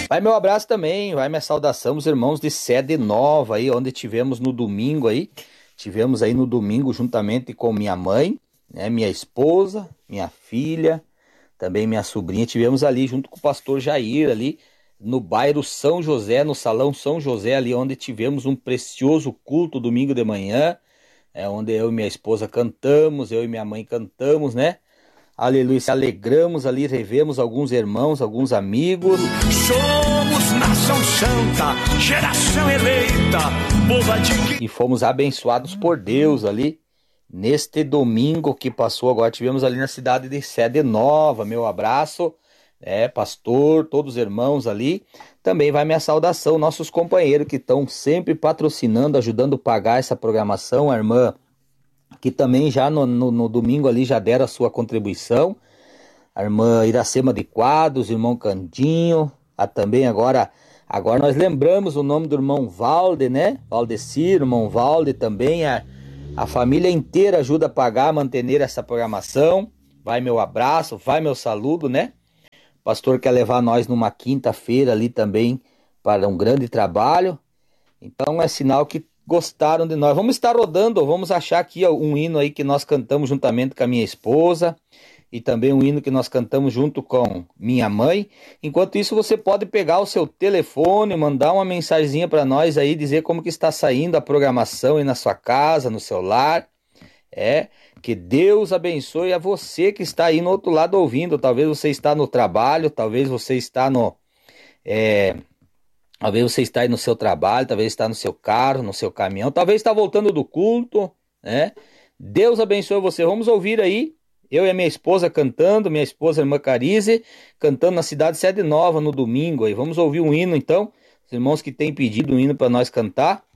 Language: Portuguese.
Vai meu abraço também, vai minha saudação, os irmãos de Sede Nova aí, onde tivemos no domingo aí. Tivemos aí no domingo juntamente com minha mãe, né, minha esposa, minha filha, também minha sobrinha. Tivemos ali junto com o pastor Jair ali no bairro São José, no Salão São José, ali onde tivemos um precioso culto domingo de manhã, onde eu e minha esposa cantamos, eu e minha mãe cantamos, né? Aleluia, se alegramos ali, revemos alguns irmãos, alguns amigos. Somos nação santa, geração eleita, povo adquirido. E fomos abençoados por Deus ali, neste domingo que passou. Agora tivemos ali na cidade de Sede Nova. Meu abraço, pastor, todos os irmãos ali. Também vai minha saudação, nossos companheiros que estão sempre patrocinando, ajudando a pagar essa programação. A irmã que também já no domingo ali já deram a sua contribuição, a irmã Iracema de Quadros, o irmão Candinho, também agora nós lembramos o nome do irmão Valde, né? Valdecir, irmão Valde também, a família inteira ajuda a pagar, a manter essa programação. Vai meu abraço, vai meu saludo, né? O pastor quer levar nós numa quinta-feira ali também para um grande trabalho, então é sinal que gostaram de nós. Vamos estar rodando, vamos achar aqui um hino aí que nós cantamos juntamente com a minha esposa e também um hino que nós cantamos junto com minha mãe. Enquanto isso, você pode pegar o seu telefone, mandar uma mensagenzinha para nós aí, dizer como que está saindo a programação aí na sua casa, no seu lar. Que Deus abençoe a você que está aí no outro lado ouvindo. Talvez você está no trabalho, talvez você está Talvez você está aí no seu trabalho, talvez está no seu carro, no seu caminhão, talvez está voltando do culto, né? Deus abençoe você. Vamos ouvir aí, eu e a minha esposa cantando, minha esposa, a irmã Carize, cantando na cidade de Sede Nova no domingo aí. Vamos ouvir um hino então, os irmãos que têm pedido um hino para nós cantar.